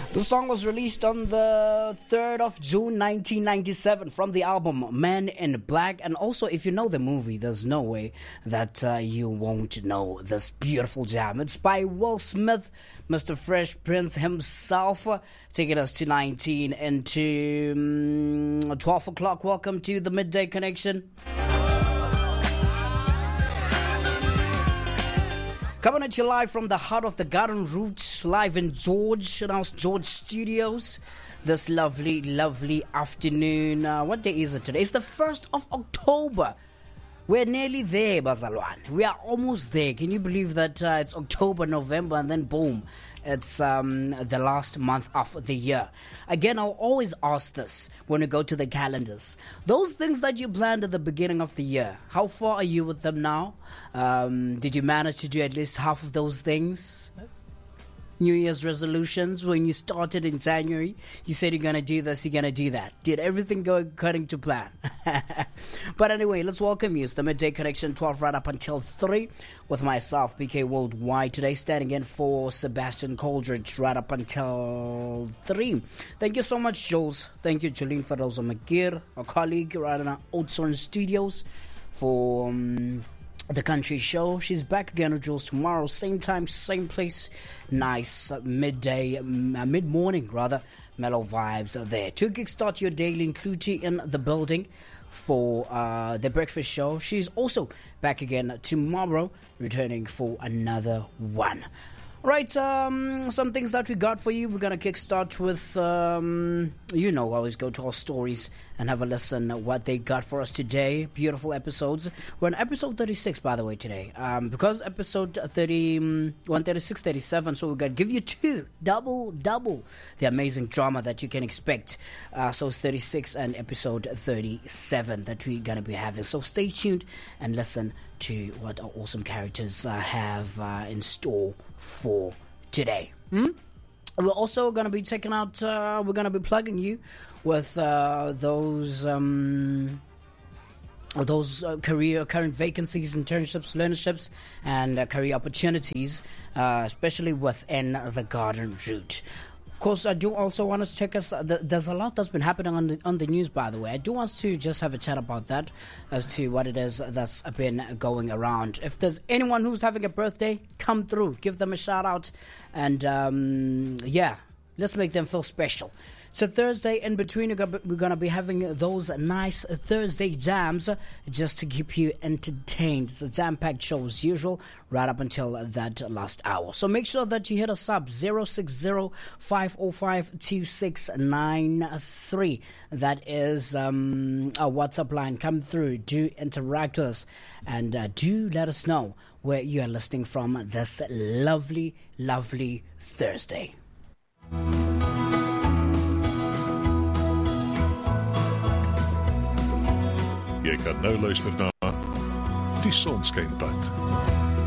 The song was released on the 3rd of June 1997 from the album Men in Black. And also, if you know the movie, there's no way that you won't know this beautiful jam. It's by Will Smith, Mr. Fresh Prince himself, taking us to 19 into 12 o'clock. Welcome to the Midday Connection. Coming at you live from the heart of the Garden Route, live in George Studios. This lovely, lovely afternoon. What day is it today? It's the 1st of October. We're nearly there, Bazalwan. We are almost there. Can you believe that it's October, November, and then boom, it's the last month of the year. Again, I'll always ask this when we go to the calendars. Those things that you planned at the beginning of the year, how far are you with them now? Did you manage to do at least half of those things? New Year's resolutions, when you started in January, you said you're going to do this, you're going to do that. Did everything go according to plan? But anyway, let's welcome you. It's the Midday Connection, 12 right up until 3 with myself, PK Worldwide. Today standing in for Sebastian Coldridge right up until 3. Thank you so much, Jules. Thank you, Jolene Fadoza Magir, our colleague right in our Oudtshoorn Studios for the country show. She's back again with Jules tomorrow, same time, same place. Nice midday, mid-morning rather, mellow vibes are there. To kickstart your day, Lynn Clutie in the building for the breakfast show. She's also back again tomorrow, returning for another one. Right, some things that we got for you. We're going to kickstart with, always go to our stories and have a listen what they got for us today. Beautiful episodes. We're on episode 36, by the way, today. Because episode 136, 37, so we're going to give you double the amazing drama that you can expect. So it's 36 and episode 37 that we're going to be having. So stay tuned and listen to what our awesome characters have in store for today. We're also going to be checking out, we're going to be plugging you with those current vacancies, internships, learnerships, and career opportunities, especially within the Garden Route. Of course, I do also want us to check us. There's a lot that's been happening on the news, by the way. I do want us to just have a chat about that as to what it is that's been going around. If there's anyone who's having a birthday, come through, give them a shout out, and let's make them feel special. So Thursday, in between, we're going to be having those nice Thursday jams just to keep you entertained. It's a jam-packed show as usual, right up until that last hour. So make sure that you hit us up, 060-505-2693. That is our WhatsApp line. Come through, do interact with us, and do let us know where you are listening from this lovely, lovely Thursday. Jy kan nou luister na Die Sonskynpad.